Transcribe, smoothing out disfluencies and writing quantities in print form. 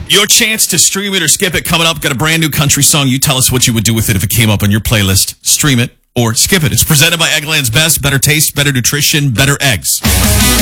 Your chance to stream it or skip it coming up. Got a brand new country song. You tell us what you would do with it if it came up on your playlist. Stream it or skip it. It's presented by Eggland's Best. Better taste, better nutrition, better eggs.